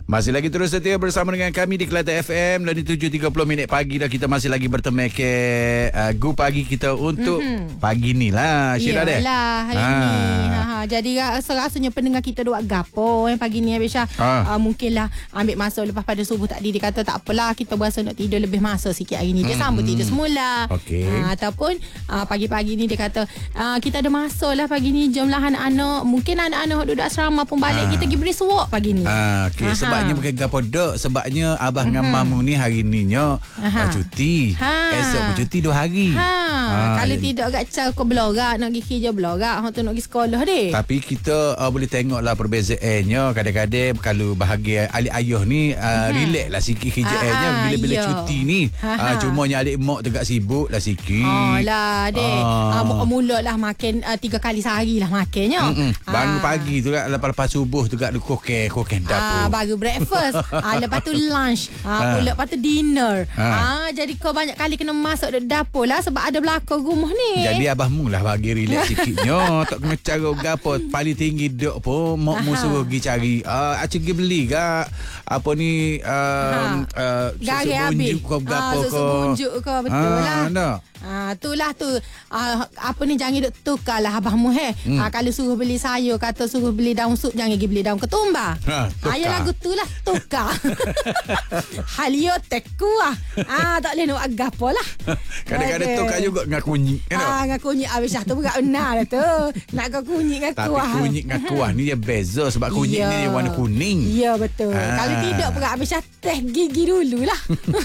Masih lagi terus setia bersama dengan kami di Kelate FM. Dan di 7.30 minit pagi dah kita masih lagi bertemu ke Gu Pagi kita untuk pagi ni lah. Syirah deh. Iyalah hari ni. Jadi serasanya pendengar kita buat gapo pagi ni Abisha. Mungkinlah ambil masa lepas pada subuh tadi dia kata tak apalah kita berasa nak tidur lebih masa sikit hari ni. Dia sambut tidur semula. Okay. Ataupun pagi-pagi ni dia kata kita ada masa lah pagi ni jomlah anak-anak. Mungkin anak-anak duduk asrama pun balik kita pergi beri suap pagi ni. Okay. Sebabnya bukan gapo dok. Sebabnya abah dengan mamu ni hari ni cuti. Esok pun cuti 2 hari. Kalau tidak agak cakap kau belorak nak pergi kerja belorak. Hang tu nak pergi sekolah deh. Tapi kita boleh tengoklah perbezaannya. Kadang-kadang kalau bahagia alik ayah ni relax lah sikit kerjaannya bila-bila cuti ni. Cumanya alik mak tegak sibuk lah sikit. Lah deh. Mula lah makan 3 kali sehari lah makannya. Bangun pagi tu kan lepas subuh tu kan kokek dapur. Baru breakfast. Lepas tu lunch. Pula lepas tu dinner. Jadi kau banyak kali kena masuk dapur lah sebab ada belakang rumah ni. Jadi abah mu lah bagi relax sikitnya. Tak kena cara gapo paling tinggi dok pun mak mu suruh pergi cari. Acik pergi beli ke apa ni susu bunjuk kau gapo susu bunjuk kau betul lah. Itulah tu apa ni jangan duk tukar lah abahmu kalau suruh beli sayur kata suruh beli daun sup jangan pergi beli daun ketumbar. Ayah lagu tu lah tukar. Halio teku tak boleh nak agapo lah. Kadang-kadang tukar juga dengan kunyit dengan kunyit Abisah tu bukan benar tu. Nak kau kunyit dengan kuah. Tapi kunyit dengan kuah ni dia beza sebab kunyit ni dia warna kuning. Ya betul. Kalau tidak pun Abisah teh gigi dululah.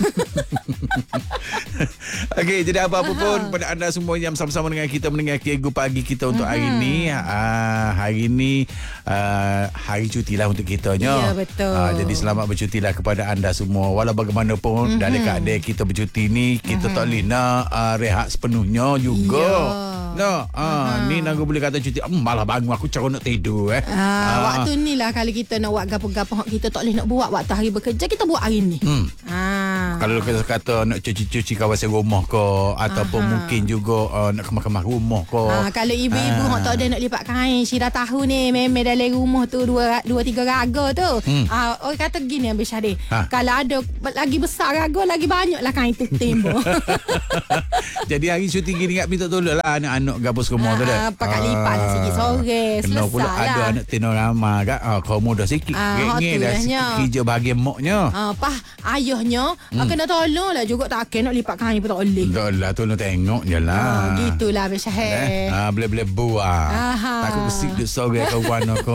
Okey, jadi apa-apa pun pada anda semua yang sama-sama dengan kita mendengar Gu Pagi kita untuk hari ni. Hari ni hari cuti lah untuk kitanya. Ya betul. Jadi selamat bercuti lah kepada anda semua. Walau bagaimanapun dah dekat dia kita bercuti ni, kita tak boleh nak rehat sepenuhnya juga. Ni aku boleh kata cuti malah bangun aku cara nak tidur waktu ni lah kalau kita nak buat gapo-gapo kita tak boleh nak buat waktu hari bekerja kita buat hari ni. Kalau kita kata nak cuci-cuci kawasan rumah ke ataupun mungkin juga nak kemas-kemas rumah ke. Kalau ibu-ibu hak tak ada nak lipat kain Syirah tahu ni memang dalam rumah tu 2-3 raga tu. Orang kata gini Abis Syahdi. Kalau ada lagi besar raga lagi banyak lah kain tu tembok. Jadi hari cuti gini kat minta tolong lah anak-anak gabus rumah tu dah. Pakat lipat lah sikit sore. Kena pula ada anak tenorama kat. Kau mudah sikit. Rengit dah sikit kerja bahagian maknya. Ayahnya kena tolong lah juga tak nak lipat kain pun tak boleh. Tak lah tolong tengok je lah. Gitulah Abis Syahid. Boleh-boleh buah. Takut bersih duk sore kawan aku.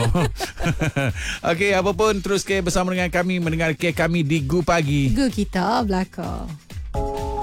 Okey, apa pun terus bersama dengan kami mendengar kami di Gu Pagi. Gu kita belakang.